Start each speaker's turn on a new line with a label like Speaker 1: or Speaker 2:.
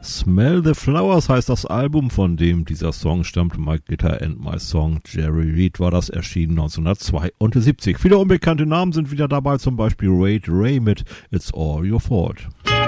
Speaker 1: Smell the Flowers heißt das Album, von dem dieser Song stammt. My Guitar and My Song. Jerry Reed war das, erschienen 1972. Viele unbekannte Namen sind wieder dabei, zum Beispiel Ray mit It's All Your Fault.